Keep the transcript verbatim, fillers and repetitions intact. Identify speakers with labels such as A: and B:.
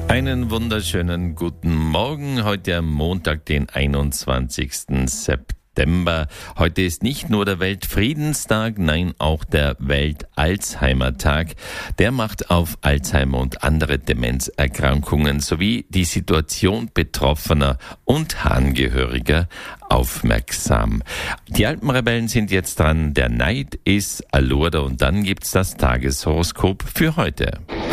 A: Einen wunderschönen guten Morgen, heute am Montag, den einundzwanzigsten September. Heute ist nicht nur der Weltfriedenstag, nein, auch der Welt-Alzheimer-Tag. Der macht auf Alzheimer und andere Demenzerkrankungen sowie die Situation Betroffener und Angehöriger aufmerksam. Die Alpenrebellen sind jetzt dran, der Neid ist Allurda und dann gibt's das Tageshoroskop für heute.